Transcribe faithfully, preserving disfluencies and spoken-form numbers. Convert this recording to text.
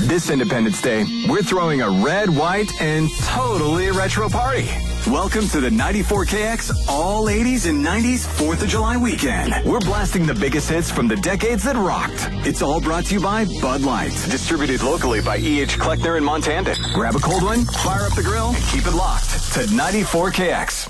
This Independence Day, we're throwing a red, white, and totally retro party. Welcome to the ninety-four K X All eighties and nineties fourth of July weekend. We're blasting the biggest hits from the decades that rocked. It's all brought to you by Bud Light. Distributed locally by E H. Kleckner in Montana. Grab a cold one, fire up the grill, and keep it locked to ninety-four K X.